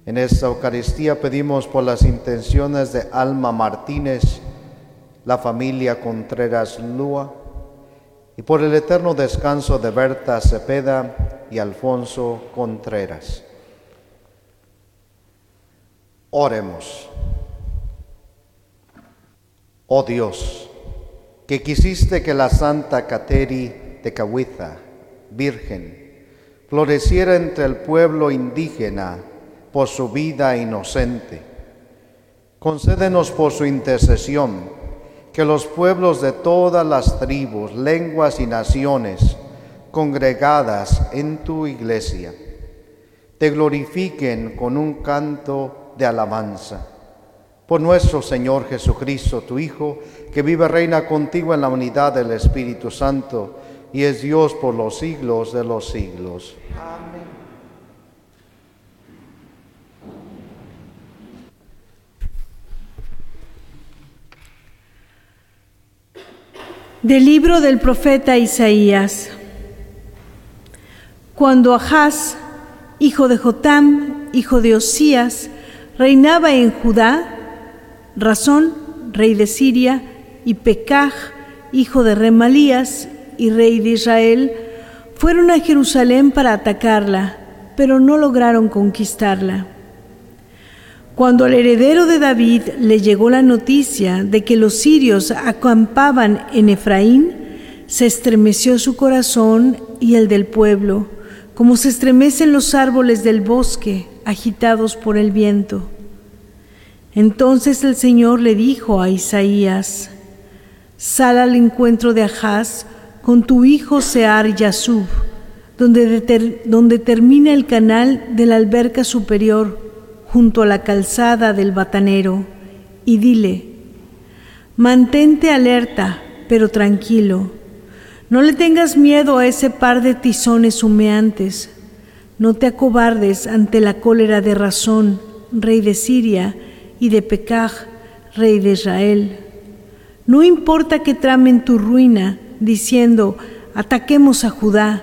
En esta Eucaristía pedimos por las intenciones de Alma Martínez, la familia Contreras Lúa, y por el eterno descanso de Berta Cepeda y Alfonso Contreras. Oremos. Oh Dios, que quisiste que la Santa Cateri de Cahuiza, virgen, floreciera entre el pueblo indígena por su vida inocente, concédenos por su intercesión que los pueblos de todas las tribus, lenguas y naciones congregadas en tu iglesia te glorifiquen con un canto de alabanza. Por nuestro Señor Jesucristo, tu Hijo, que vive y reina contigo en la unidad del Espíritu Santo y es Dios por los siglos de los siglos. Amén. Del libro del profeta Isaías. Cuando Ahaz, hijo de Jotam, hijo de Osías, reinaba en Judá, Rasón, rey de Siria, y Pekaj, hijo de Remalías y rey de Israel, fueron a Jerusalén para atacarla, pero no lograron conquistarla. Cuando al heredero de David le llegó la noticia de que los sirios acampaban en Efraín, se estremeció su corazón y el del pueblo, como se estremecen los árboles del bosque, agitados por el viento. Entonces el Señor le dijo a Isaías: sal al encuentro de Ahaz con tu hijo Sear-Yasub, donde termina el canal de la alberca superior, junto a la calzada del Batanero, y dile: mantente alerta, pero tranquilo. No le tengas miedo a ese par de tizones humeantes. No te acobardes ante la cólera de Rasón, rey de Siria, y de Pekaj, rey de Israel. No importa que tramen tu ruina, diciendo: ataquemos a Judá,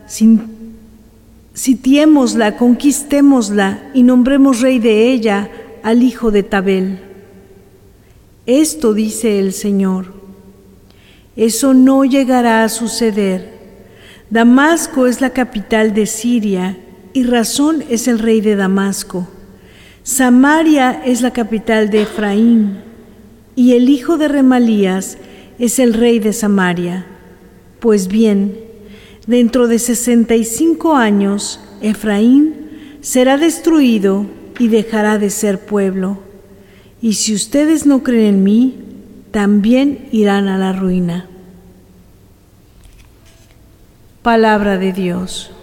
sitiémosla, conquistémosla y nombremos rey de ella al hijo de Tabel. Esto dice el Señor: eso no llegará a suceder. Damasco es la capital de Siria y Rasón es el rey de Damasco. Samaria es la capital de Efraín y el hijo de Remalías es el rey de Samaria. Pues bien, dentro de 65 años, Efraín será destruido y dejará de ser pueblo. Y si ustedes no creen en mí, también irán a la ruina. Palabra de Dios.